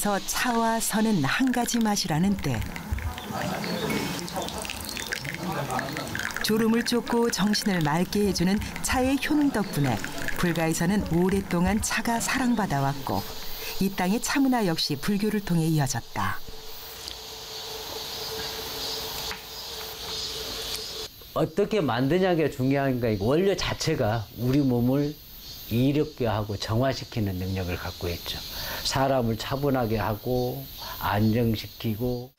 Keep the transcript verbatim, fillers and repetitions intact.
불가에서 차와 선은 한 가지 맛이라는 때. 졸음을 쫓고 정신을 맑게 해주는 차의 효능 덕분에 불가에서는 오랫동안 차가 사랑받아 왔고 이 땅의 차문화 역시 불교를 통해 이어졌다. 어떻게 만드냐가 중요한 게 원료 자체가 우리 몸을 이롭게 하고 정화시키는 능력을 갖고 있죠. 사람을 차분하게 하고 안정시키고.